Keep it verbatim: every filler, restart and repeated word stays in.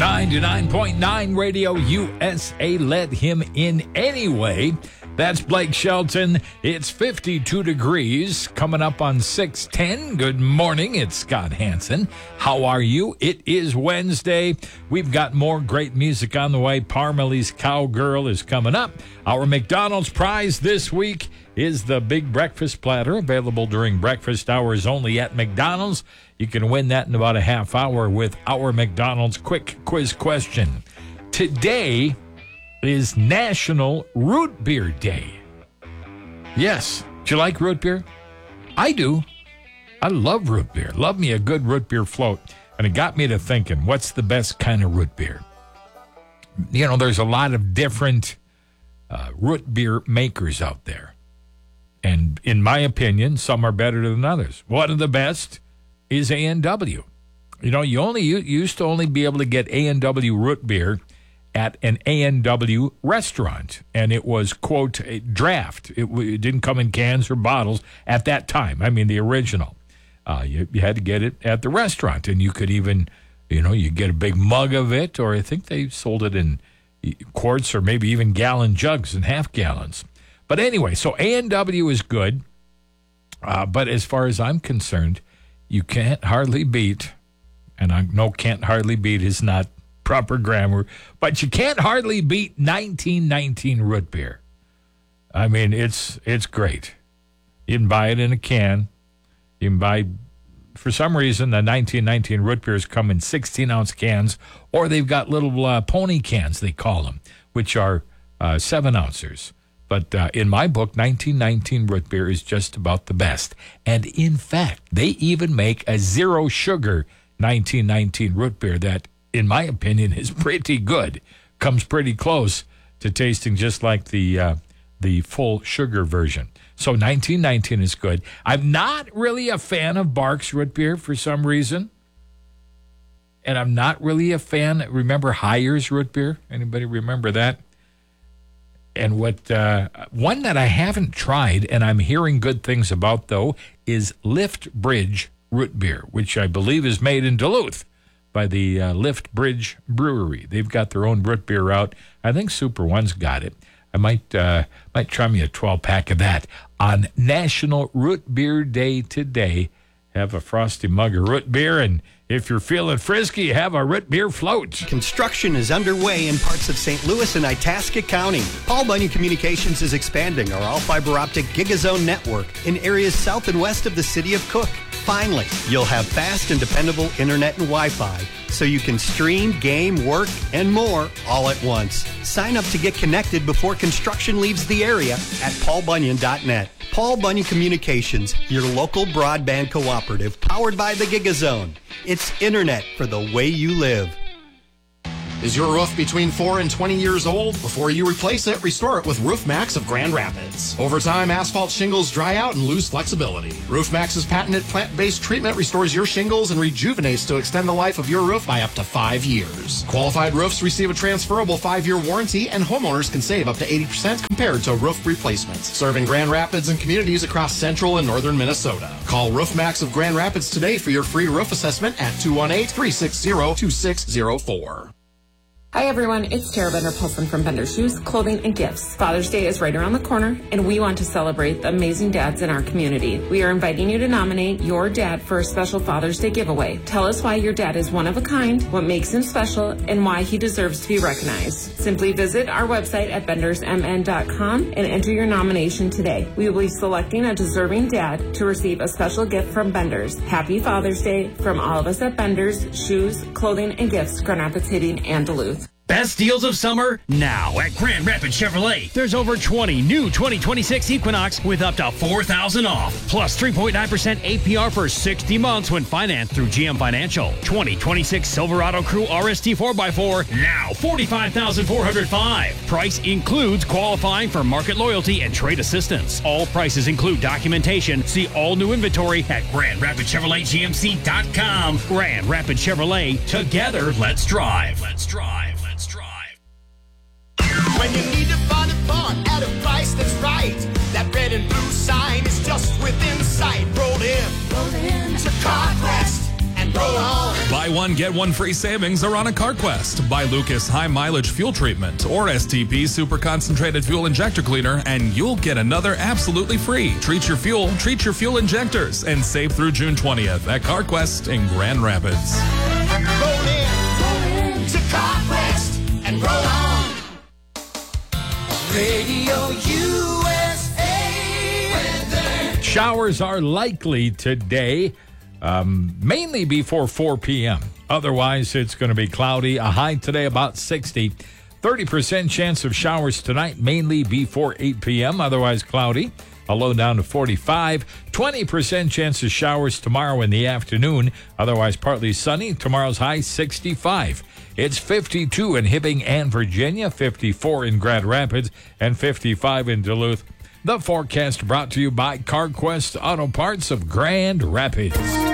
ninety-nine point nine Radio U S A. Let him in anyway. That's Blake Shelton. It's fifty-two degrees coming up on six ten. Good morning. It's Scott Hansen. How are you? It is Wednesday. We've got more great music on the way. Parmalee's Cowgirl is coming up. Our McDonald's prize this week is the Big Breakfast Platter, available during breakfast hours only at McDonald's. You can win that in about a half hour with our McDonald's quick quiz question. Today is National Root Beer Day. Yes. Do you like root beer? I do. I love root beer. Love me a good root beer float. And it got me to thinking, what's the best kind of root beer? You know, there's a lot of different uh, root beer makers out there. And in my opinion, some are better than others. One of the best is A and W. You know, you only you used to only be able to get A and W root beer at an A and W restaurant, and it was, quote, a draft. It, it didn't come in cans or bottles at that time. I mean, the original. Uh, you, you had to get it at the restaurant, and you could even, you know, you get a big mug of it, or I think they sold it in quarts or maybe even gallon jugs and half gallons. But anyway, so A and W is good, uh, but as far as I'm concerned, you can't hardly beat, and I know can't hardly beat is not proper grammar, but you can't hardly beat nineteen nineteen root beer. I mean, it's it's great. You can buy it in a can. You can buy, for some reason, the nineteen nineteen root beers come in sixteen-ounce cans, or they've got little uh, pony cans, they call them, which are uh, seven-ouncers. But uh, in my book, nineteen nineteen root beer is just about the best. And in fact, they even make a zero-sugar nineteen nineteen root beer that, in my opinion, is pretty good. Comes pretty close to tasting just like the uh, the full sugar version. So nineteen nineteen is good. I'm not really a fan of Barq's root beer for some reason. And I'm not really a fan. Remember Heyer's root beer? Anybody remember that? And what uh, one that I haven't tried and I'm hearing good things about, though, is Lift Bridge root beer, which I believe is made in Duluth by the uh, Lift Bridge Brewery. They've got their own root beer out. I think Super One's got it. I might uh, might try me a twelve-pack of that on National Root Beer Day today. Have a frosty mug of root beer, and if you're feeling frisky, have a root beer float. Construction is underway in parts of Saint Louis and Itasca County. Paul Bunyan Communications is expanding our all-fiber optic GigaZone network in areas south and west of the city of Cook. Finally, you'll have fast and dependable internet and Wi-Fi, so you can stream, game, work, and more all at once. Sign up to get connected before construction leaves the area at paul bunyan dot net. Paul Bunyan Communications, your local broadband cooperative powered by the GigaZone. It's internet for the way you live. Is your roof between four and twenty years old? Before you replace it, restore it with Roof Max of Grand Rapids. Over time, asphalt shingles dry out and lose flexibility. Roof Max's patented plant-based treatment restores your shingles and rejuvenates to extend the life of your roof by up to five years. Qualified roofs receive a transferable five-year warranty, and homeowners can save up to eighty percent compared to roof replacements. Serving Grand Rapids and communities across central and northern Minnesota. Call Roof Max of Grand Rapids today for your free roof assessment at two one eight, three six zero, two six zero four. Hi everyone, it's Tara Bender-Pulson from Bender Shoes, Clothing, and Gifts. Father's Day is right around the corner, and we want to celebrate the amazing dads in our community. We are inviting you to nominate your dad for a special Father's Day giveaway. Tell us why your dad is one of a kind, what makes him special, and why he deserves to be recognized. Simply visit our website at benders m n dot com and enter your nomination today. We will be selecting a deserving dad to receive a special gift from Benders. Happy Father's Day from all of us at Benders, Shoes, Clothing, and Gifts, Grand Rapids City, and Duluth. Best deals of summer now at Grand Rapids Chevrolet. There's over twenty new twenty twenty-six Equinox with up to four thousand dollars off, plus three point nine percent A P R for sixty months when financed through G M Financial. twenty twenty-six Silverado Crew R S T four by four, now forty-five thousand four hundred five dollars. Price includes qualifying for market loyalty and trade assistance. All prices include documentation. See all new inventory at Grand Rapids Chevrolet G M C dot com. Grand Rapids Chevrolet, together, let's drive. Let's drive. Let's drive. When you need to buy the part at a price that's right, that red and blue sign is just within sight. Roll in, roll in to Carquest and roll on. Buy one, get one free savings are on a CarQuest. Buy Lucas High Mileage Fuel Treatment or S T P Super Concentrated Fuel Injector Cleaner, and you'll get another absolutely free. Treat your fuel, treat your fuel injectors, and save through June twentieth at CarQuest in Grand Rapids. Roll in, roll in to CarQuest and roll on. Radio U S A weather. Showers are likely today, um, mainly before four p.m. Otherwise, it's going to be cloudy. A high today about sixty. thirty percent chance of showers tonight, mainly before eight p.m. Otherwise, cloudy. A low down to forty-five. twenty percent chance of showers tomorrow in the afternoon. Otherwise, partly sunny. Tomorrow's high, sixty-five. It's fifty-two in Hibbing and Virginia, fifty-four in Grand Rapids, and fifty-five in Duluth. The forecast brought to you by CarQuest Auto Parts of Grand Rapids.